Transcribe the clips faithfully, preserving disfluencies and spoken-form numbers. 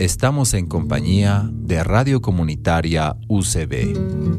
estamos en compañía de Radio Comunitaria U C B.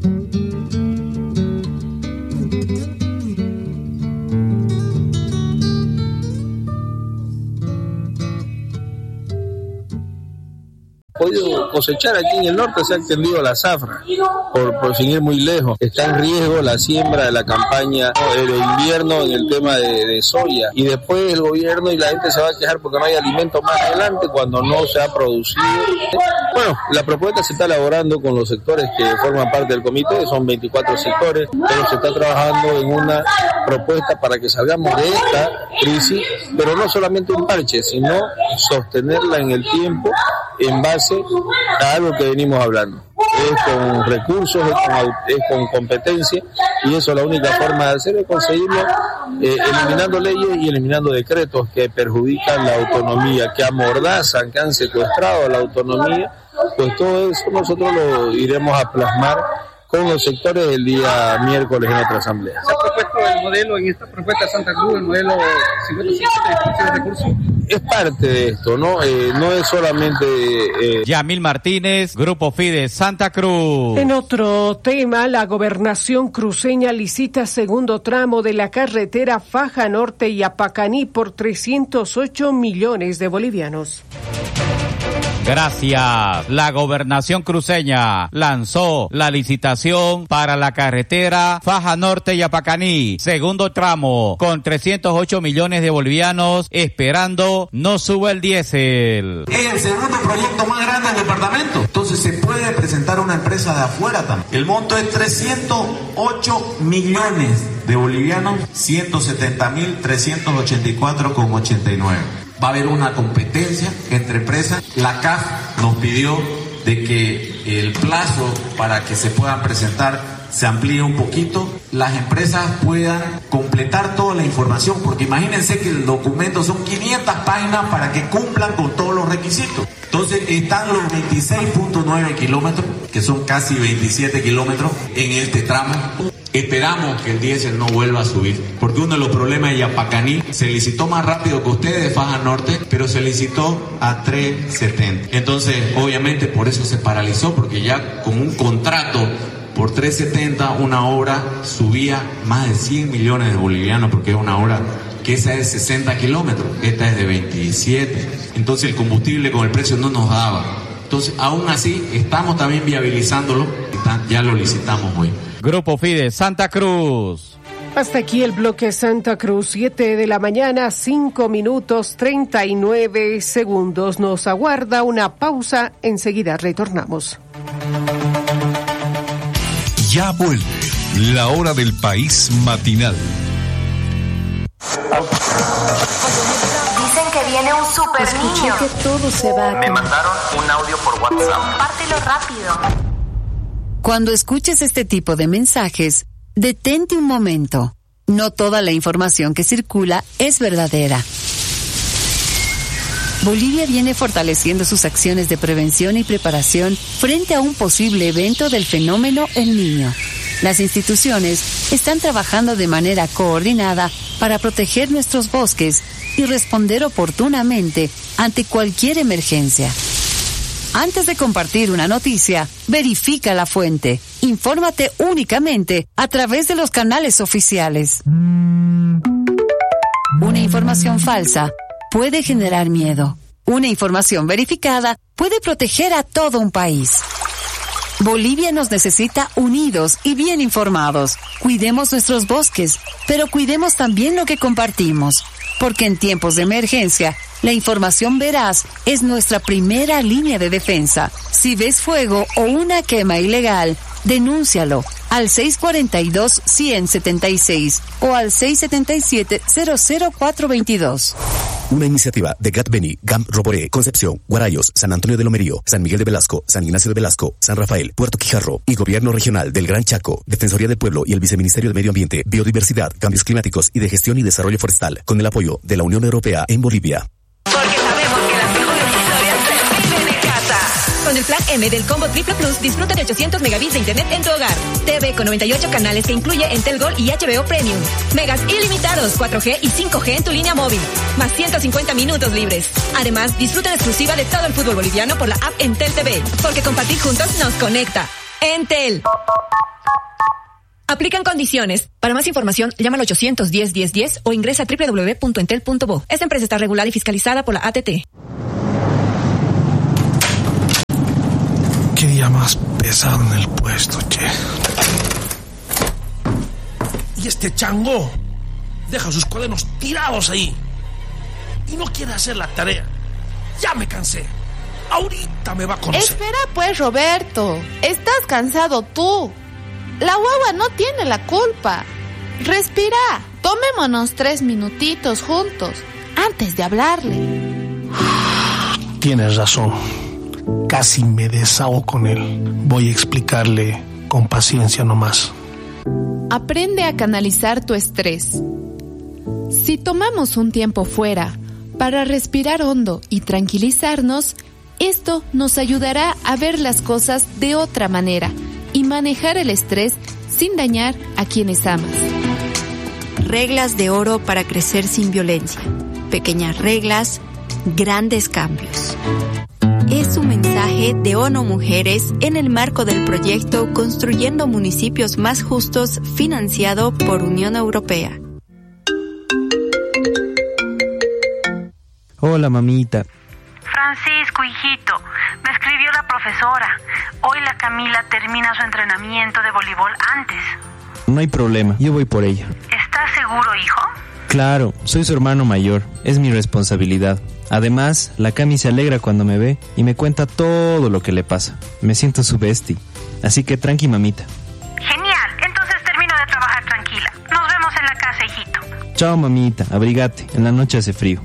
Podido cosechar aquí en el norte, se ha extendido la zafra, por, por sin ir muy lejos. Está en riesgo la siembra de la campaña de invierno en el tema de, de soya, y después el gobierno y la gente se va a quejar porque no hay alimento más adelante cuando no se ha producido. Bueno, la propuesta se está elaborando con los sectores que forman parte del comité, son veinticuatro sectores, pero se está trabajando en una propuesta para que salgamos de esta crisis, pero no solamente un parche, sino sostenerla en el tiempo en base a algo que venimos hablando. Es con recursos, es con, es con competencia, y eso la única forma de hacer es conseguirlo eh, eliminando leyes y eliminando decretos que perjudican la autonomía, que amordazan, que han secuestrado la autonomía. Pues todo eso nosotros lo iremos a plasmar con los sectores el día miércoles en otra asamblea. ¿Se ha propuesto el modelo en esta propuesta de Santa Cruz, el modelo cincuenta cincuenta de distribución de recursos? Es parte de esto, ¿no? Eh, no es solamente... Eh... Yamil Martínez, Grupo Fides, Santa Cruz. En otro tema, la gobernación cruceña licita segundo tramo de la carretera Faja Norte y Apacaní por trescientos ocho millones de bolivianos. Gracias. La gobernación cruceña lanzó la licitación para la carretera Faja Norte y Apacaní, segundo tramo, con trescientos ocho millones de bolivianos, esperando no suba el diésel. Es el segundo proyecto más grande del departamento, entonces se puede presentar una empresa de afuera también. El monto es trescientos ocho millones de bolivianos, ciento setenta mil trescientos ochenta y cuatro con ochenta y nueve. Va a haber una competencia entre empresas. La C A F nos pidió de que el plazo para que se puedan presentar se amplíe un poquito, las empresas puedan completar toda la información, porque imagínense que el documento son quinientas páginas para que cumplan con todos los requisitos. Entonces están los veintiséis punto nueve kilómetros, que son casi veintisiete kilómetros en este tramo. Esperamos que el diésel no vuelva a subir, porque uno de los problemas de Yapacaní se licitó más rápido que ustedes de Faja Norte, pero se licitó a tres setenta. Entonces, obviamente, por eso se paralizó, porque ya con un contrato por tres setenta, una obra subía más de cien millones de bolivianos, porque es una obra que esa es de sesenta kilómetros, esta es de veintisiete. Entonces, el combustible con el precio no nos daba. Entonces, aún así, estamos también viabilizándolo, ya lo licitamos hoy. Grupo Fides, Santa Cruz. Hasta aquí el bloque Santa Cruz, siete de la mañana, cinco minutos, treinta y nueve segundos. Nos aguarda una pausa, enseguida retornamos. Ya vuelve la hora del país matinal. Dicen que viene un super Escuché niño. que todo se va a... Me mandaron un audio por WhatsApp. Compártelo rápido. Cuando escuches este tipo de mensajes, detente un momento. No toda la información que circula es verdadera. Bolivia viene fortaleciendo sus acciones de prevención y preparación frente a un posible evento del fenómeno El Niño. Las instituciones están trabajando de manera coordinada para proteger nuestros bosques y responder oportunamente ante cualquier emergencia. Antes de compartir una noticia, verifica la fuente. Infórmate únicamente a través de los canales oficiales. Una información falsa puede generar miedo. Una información verificada puede proteger a todo un país. Bolivia nos necesita unidos y bien informados. Cuidemos nuestros bosques, pero cuidemos también lo que compartimos. Porque en tiempos de emergencia, la información veraz es nuestra primera línea de defensa. Si ves fuego o una quema ilegal, denúncialo al seis cuatro dos, uno cero siete seis o al seis siete siete, cero cero cuatro dos dos. Una iniciativa de Gat Beni, G A M Roboré, Concepción, Guarayos, San Antonio de Lomerío, San Miguel de Velasco, San Ignacio de Velasco, San Rafael, Puerto Quijarro y Gobierno Regional del Gran Chaco, Defensoría del Pueblo y el Viceministerio de Medio Ambiente, Biodiversidad, Cambios Climáticos y de Gestión y Desarrollo Forestal, con el apoyo de la Unión Europea en Bolivia. Porque sabemos que las mejores historias se viven en casa. Con el plan M del Combo Triple Plus, disfruta de ochocientos megabits de internet en tu hogar. T V con noventa y ocho canales que incluye Entel Gold y H B O Premium. Megas ilimitados, cuatro G y cinco G en tu línea móvil. Más ciento cincuenta minutos libres. Además, disfruta en exclusiva de todo el fútbol boliviano por la app Entel T V. Porque compartir juntos nos conecta. Entel. Aplican condiciones. Para más información, llama al ochocientos diez, diez, diez o ingresa a doble u doble u doble u punto entel punto bo. Esta empresa está regulada y fiscalizada por la A T T. Qué día más pesado en el puesto, che. Y este chango deja sus cuadernos tirados ahí y no quiere hacer la tarea. Ya me cansé. Ahorita me va a conocer. Espera pues, Roberto. Estás cansado tú. La guagua no tiene la culpa. Respira. Tomémonos tres minutitos juntos antes de hablarle. Tienes razón. Casi me desahogo con él. Voy a explicarle con paciencia nomás. Aprende a canalizar tu estrés. Si tomamos un tiempo fuera para respirar hondo y tranquilizarnos, esto nos ayudará a ver las cosas de otra manera y manejar el estrés sin dañar a quienes amas. Reglas de oro para crecer sin violencia. Pequeñas reglas, grandes cambios. Es un mensaje de ONU Mujeres en el marco del proyecto Construyendo Municipios Más Justos, financiado por Unión Europea. Hola, mamita. Francisco, hijito, me escribió la profesora. Hoy la Camila termina su entrenamiento de voleibol antes. No hay problema, yo voy por ella. ¿Estás seguro, hijo? Claro, soy su hermano mayor, es mi responsabilidad. Además, la Cami se alegra cuando me ve y me cuenta todo lo que le pasa. Me siento su bestie, así que tranqui, mamita. Genial, entonces termino de trabajar tranquila. Nos vemos en la casa, hijito. Chao, mamita, abrigate, en la noche hace frío.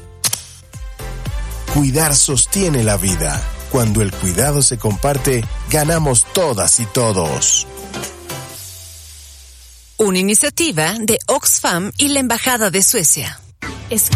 Cuidar sostiene la vida. Cuando el cuidado se comparte, ganamos todas y todos. Una iniciativa de Oxfam y la Embajada de Suecia. Escucha